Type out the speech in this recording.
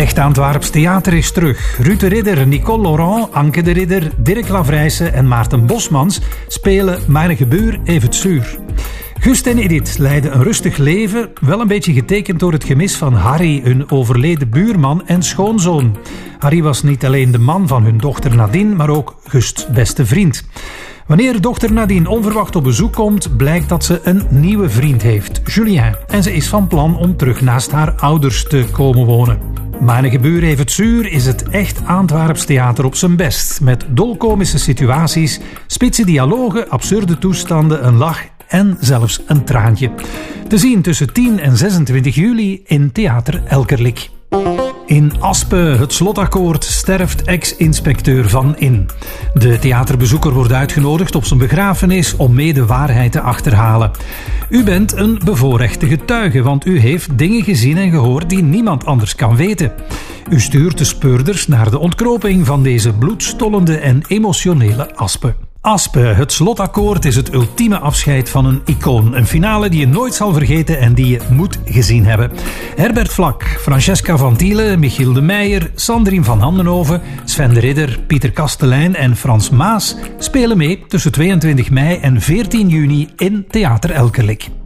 Echt Antwerps Theater is terug. Ruud de Ridder, Nicole Laurent, Anke de Ridder, Dirk Lavrijse en Maarten Bosmans spelen Mijn Gebuur Evert Zuur. Gust en Edith leiden een rustig leven, wel een beetje getekend door het gemis van Harry, hun overleden buurman en schoonzoon. Harry was niet alleen de man van hun dochter Nadine, maar ook Gust's beste vriend. Wanneer dochter Nadine onverwacht op bezoek komt, blijkt dat ze een nieuwe vriend heeft, Julien. En ze is van plan om terug naast haar ouders te komen wonen. Mijn Gebuur Evert Zuur is het Echt Antwerps Theater op zijn best. Met dolkomische situaties, spitse dialogen, absurde toestanden, een lach en zelfs een traantje. Te zien tussen 10 en 26 juli in Theater Elkerlijk. In Aspe, het slotakkoord, sterft ex-inspecteur Van In. De theaterbezoeker wordt uitgenodigd op zijn begrafenis om mee de waarheid te achterhalen. U bent een bevoorrechte getuige, want u heeft dingen gezien en gehoord die niemand anders kan weten. U stuurt de speurders naar de ontkroping van deze bloedstollende en emotionele Aspe. Aspe, het slotakkoord, is het ultieme afscheid van een icoon. Een finale die je nooit zal vergeten en die je moet gezien hebben. Herbert Vlak, Francesca van Thiele, Michiel de Meijer, Sandrine van Handenhoven, Sven de Ridder, Pieter Kastelein en Frans Maas spelen mee tussen 22 mei en 14 juni in Theater Elkerlijk.